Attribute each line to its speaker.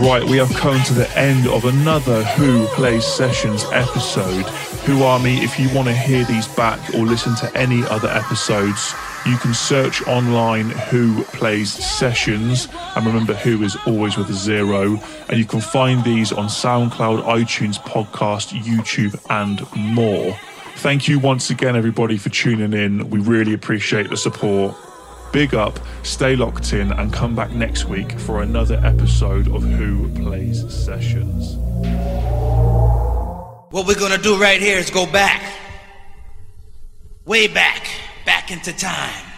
Speaker 1: Right, we have come to the end of another Who Plays Sessions episode. Who Army, if you want to hear these back or listen to any other episodes, you can search online Who Plays Sessions, and remember Who is always with a 0, and you can find these on SoundCloud, iTunes, podcast, YouTube and more. Thank you once again everybody for tuning in. We really appreciate the support. Big up, stay locked in, and come back next week for another episode of Who Plays Sessions.
Speaker 2: What we're gonna do right here is go back. Way back into time.